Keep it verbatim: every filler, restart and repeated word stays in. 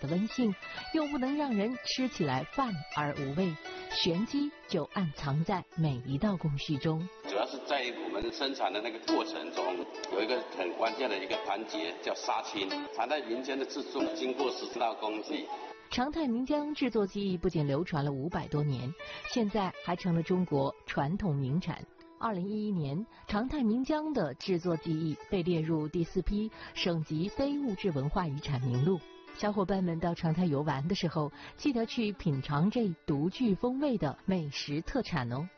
的温馨，又不能让人吃起来饭而无味，玄机就暗藏在每一道工序中。 主要是在我们生产的那个过程中，有一个很关键的一个环节叫杀青。常态名浆的制作经过十四道工序。 常态名浆制作技艺不仅流传了五百多年，现在还成了中国传统名产。二零一一年，常态名浆的制作技艺被列入第四批省级非物质文化遗产名录。小伙伴们到常态游玩的时候，记得去品尝这独具风味的美食特产哦。